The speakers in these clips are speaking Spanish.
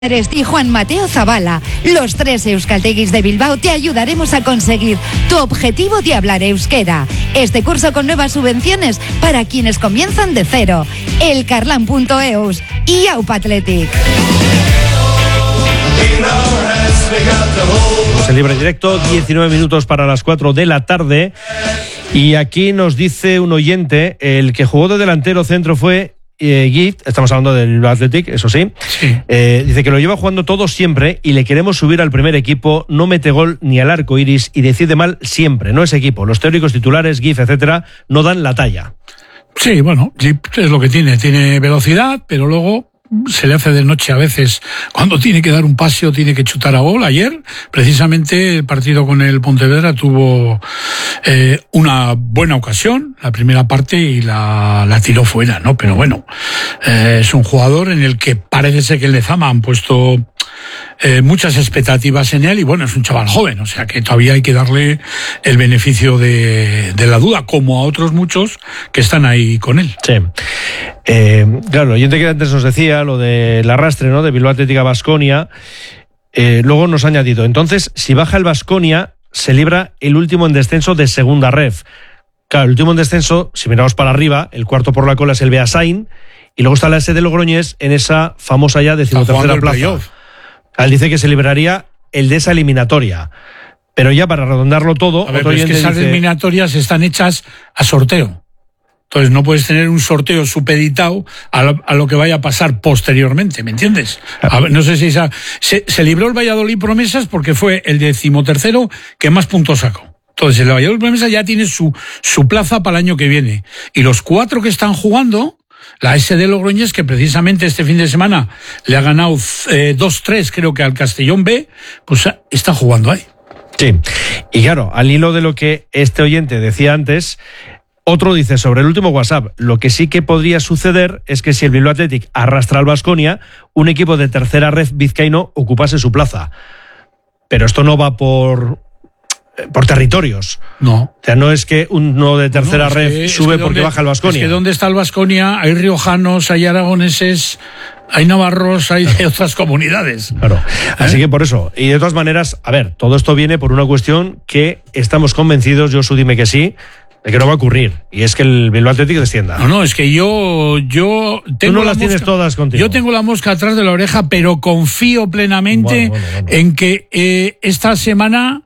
Y Juan Mateo Zabala, los 3 euskalteguis de Bilbao, te ayudaremos a conseguir tu objetivo de hablar euskera. Este curso con nuevas subvenciones para quienes comienzan de cero. Elkarlan.eus y Aupa Athletic. Pues el libre directo, 19 minutos para las 4 de la tarde. Y aquí nos dice un oyente, el que jugó de delantero centro fue Gift, estamos hablando del Athletic, eso sí. Dice que lo lleva jugando todo siempre y le queremos subir al primer equipo, no mete gol ni al arco iris y decide mal siempre, no es equipo. Los teóricos titulares, Gift, etcétera, no dan la talla. Sí, bueno, Gift es lo que tiene velocidad, pero luego se le hace de noche a veces. Cuando tiene que dar un paseo, tiene que chutar a gol. Ayer, precisamente, el partido con el Pontevedra tuvo una buena ocasión, la primera parte, y la tiró fuera, ¿no? Pero bueno, es un jugador en el que parece ser que el Lezama han puesto muchas expectativas en él, y bueno, es un chaval joven, o sea que todavía hay que darle el beneficio de la duda, como a otros muchos que están ahí con él. Sí. Claro, el oyente que antes nos decía lo del arrastre, ¿no?, de Bilbao Athletic a Baskonia, luego nos ha añadido, entonces, si baja el Baskonia, se libra el último en descenso de segunda ref. Claro, el último en descenso, si miramos para arriba, el cuarto por la cola es el Beasain, y luego está la S de Logroñés en esa famosa ya 13ª plaza. Él dice que se libraría el de esa eliminatoria. Pero ya para redondarlo todo... A ver, pero es que esas eliminatorias están hechas a sorteo. Entonces no puedes tener un sorteo supeditado a lo que vaya a pasar posteriormente, ¿me entiendes? A ver, no sé si se libró el Valladolid Promesas porque fue el 13º que más puntos sacó. Entonces el Valladolid Promesas ya tiene su plaza para el año que viene. Y los 4 que están jugando... La S de Logroñés, que precisamente este fin de semana le ha ganado 2-3, creo que al Castellón B, pues está jugando ahí. Sí, y claro, al hilo de lo que este oyente decía antes, otro dice sobre el último WhatsApp, lo que sí que podría suceder es que si el Bilbao Athletic arrastra al Baskonia, un equipo de tercera red vizcaíno ocupase su plaza. Pero esto no va por territorios. No. O sea, no es que uno de tercera red sube porque baja el Baskonia. Es que ¿dónde está el Baskonia? Hay riojanos, hay aragoneses, hay navarros, hay de otras comunidades. Claro. Así que por eso. Y de todas maneras, a ver, todo esto viene por una cuestión que estamos convencidos, Josu, dime que sí, de que no va a ocurrir. Y es que el Bilbao Athletic descienda. No, es que yo tengo... Tú no las tienes todas contigo. Yo tengo la mosca atrás de la oreja, pero confío plenamente en que esta semana...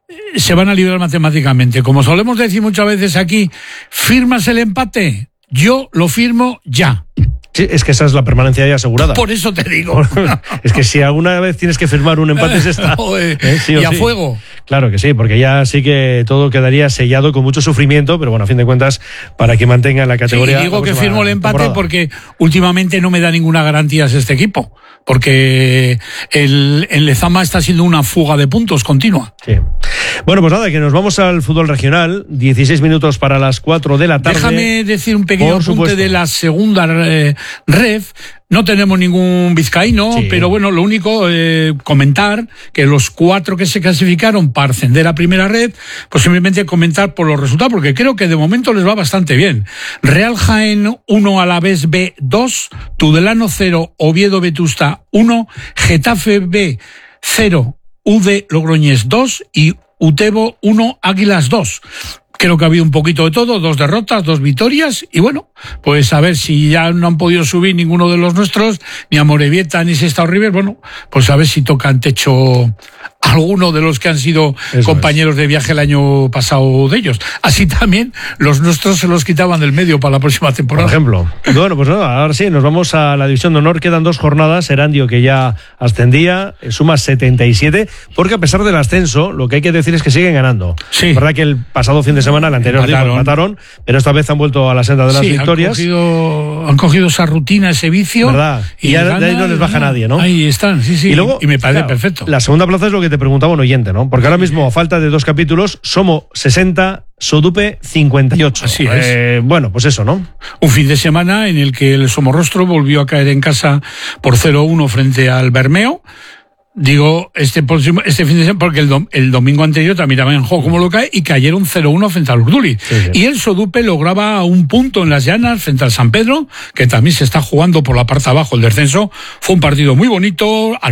se van a librar matemáticamente. Como solemos decir muchas veces aquí, ¿firmas el empate? Yo lo firmo ya. Sí, es que esa es la permanencia ya asegurada. Por eso te digo. Es que si alguna vez tienes que firmar un empate es esta. Sí, y a fuego. Claro que sí, porque ya sí que todo quedaría sellado con mucho sufrimiento, pero bueno, a fin de cuentas, para que mantenga la categoría. Sí, digo que firmo el empate porque últimamente no me da ninguna garantía este equipo, porque el Lezama está siendo una fuga de puntos continua. Sí. Bueno, pues nada, que nos vamos al fútbol regional, 16 minutos para las 4 de la tarde. Déjame decir un pequeño apunte de la segunda ref. No tenemos ningún vizcaíno, sí, pero bueno, lo único, comentar que los 4 que se clasificaron para ascender a primera red, pues simplemente comentar por los resultados, porque creo que de momento les va bastante bien. Real Jaén 1, Alavés B 2, Tudelano 0, Oviedo Vetusta 1, Getafe B 0, UD Logroñés 2 y Utebo 1, Águilas 2. Creo que ha habido un poquito de todo, 2 derrotas, 2 victorias, y bueno, pues a ver si ya no han podido subir ninguno de los nuestros, ni Amorebieta ni Sestao River, bueno, pues a ver si tocan techo alguno de los que han sido compañeros de viaje el año pasado de ellos. Así también los nuestros se los quitaban del medio para la próxima temporada. Por ejemplo. Bueno, pues nada, ahora sí, nos vamos a la División de Honor. Quedan 2 jornadas. Erandio, que ya ascendía, suma 77, porque a pesar del ascenso, lo que hay que decir es que siguen ganando. Sí. Es verdad que el pasado fin de semana, el anterior día, mataron, pero esta vez han vuelto a la senda de las victorias. Han cogido esa rutina, ese vicio. ¿Verdad? Y ya de ahí no les baja nadie, ¿no? Ahí están, sí. Y luego, me parece perfecto. La segunda plaza es lo que te preguntaba un oyente, ¿no? Porque ahora mismo, a falta de 2 capítulos, Somo 60, Sodupe 58. Así es. Bueno, pues eso, ¿no? Un fin de semana en el que el Somorrostro volvió a caer en casa por 0-1 frente al Bermeo. Digo, este fin de semana, porque el domingo anterior también estaban en juego como local y cayeron 0-1 frente al Urduliz. Sí. Y el Sodupe lograba un punto en las llanas frente al San Pedro, que también se está jugando por la parte de abajo el descenso. Fue un partido muy bonito.